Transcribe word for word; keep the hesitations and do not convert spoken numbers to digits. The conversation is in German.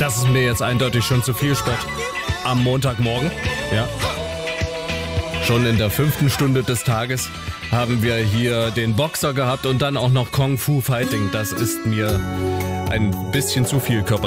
Das ist mir jetzt eindeutig schon zu viel Sport. Am Montagmorgen, ja. Schon in der fünften Stunde des Tages haben wir hier den Boxer gehabt und dann auch noch Kung Fu Fighting. Das ist mir ein bisschen zu viel Körper.